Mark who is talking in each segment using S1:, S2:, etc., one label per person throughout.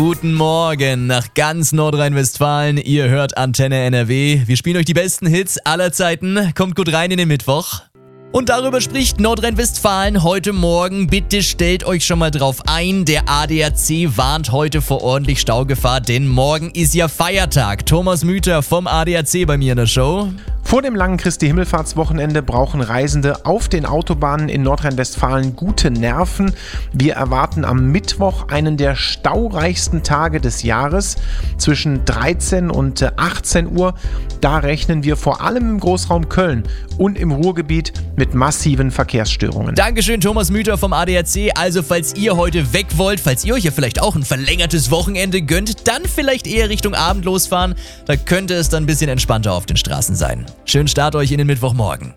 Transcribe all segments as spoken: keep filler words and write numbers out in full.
S1: Guten Morgen nach ganz Nordrhein-Westfalen. Ihr hört Antenne N R W. Wir spielen euch die besten Hits aller Zeiten. Kommt gut rein in den Mittwoch. Und darüber spricht Nordrhein-Westfalen heute Morgen. Bitte stellt euch schon mal drauf ein. Der A D A C warnt heute vor ordentlich Staugefahr, denn morgen ist ja Feiertag. Thomas Müther vom A D A C bei mir in der Show.
S2: Vor dem langen Christi-Himmelfahrtswochenende brauchen Reisende auf den Autobahnen in Nordrhein-Westfalen gute Nerven. Wir erwarten am Mittwoch einen der staureichsten Tage des Jahres zwischen dreizehn und achtzehn Uhr. Da rechnen wir vor allem im Großraum Köln und im Ruhrgebiet mit massiven Verkehrsstörungen.
S1: Dankeschön, Thomas Müther vom A D A C. Also falls ihr heute weg wollt, falls ihr euch ja vielleicht auch ein verlängertes Wochenende gönnt, dann vielleicht eher Richtung Abend losfahren. Da könnte es dann ein bisschen entspannter auf den Straßen sein. Schönen Start euch in den Mittwochmorgen.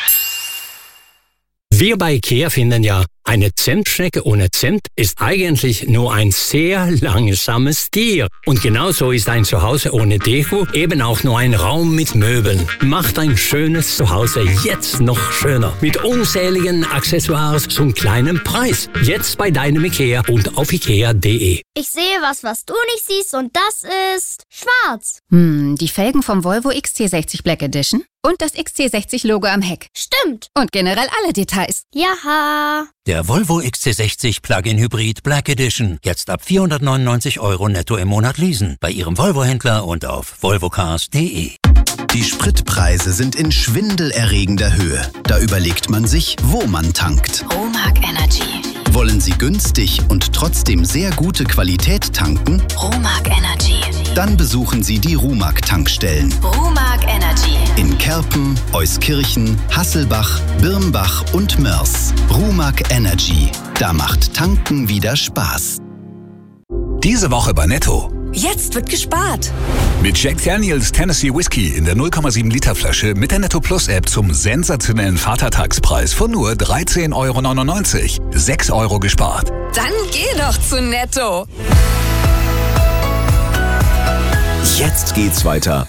S3: Wir bei IKEA finden ja, eine Zimtschnecke ohne Zimt ist eigentlich nur ein sehr langsames Tier. Und genauso ist ein Zuhause ohne Deko eben auch nur ein Raum mit Möbeln. Macht ein schönes Zuhause jetzt noch schöner. Mit unzähligen Accessoires zum kleinen Preis. Jetzt bei deinem IKEA und auf ikea punkt de.
S4: Ich sehe was, was du nicht siehst, und das ist schwarz.
S5: Hm, die Felgen vom Volvo X C sechzig Black Edition und das X C sechzig Logo am Heck.
S4: Stimmt.
S5: Und generell alle Details.
S4: Jaha.
S6: Der Volvo X C sechzig Plug-in Hybrid Black Edition. Jetzt ab vierhundertneunundneunzig Euro netto im Monat leasen. Bei Ihrem Volvo-Händler und auf volvocars punkt de.
S7: Die Spritpreise sind in schwindelerregender Höhe. Da überlegt man sich, wo man tankt.
S5: Romag Energy.
S7: Wollen Sie günstig und trotzdem sehr gute Qualität tanken?
S5: Romag Energy.
S7: Dann besuchen Sie die Rumag-Tankstellen.
S5: Romag Energy.
S7: In Kerpen, Euskirchen, Hasselbach, Birnbach und Mörs. Rumag Energy. Da macht Tanken wieder Spaß.
S8: Diese Woche bei Netto.
S9: Jetzt wird gespart.
S8: Mit Jack Daniels Tennessee Whiskey in der null Komma sieben Liter Flasche mit der Netto Plus App zum sensationellen Vatertagspreis von nur dreizehn Euro neunundneunzig. sechs Euro gespart.
S9: Dann geh doch zu Netto.
S10: Jetzt geht's weiter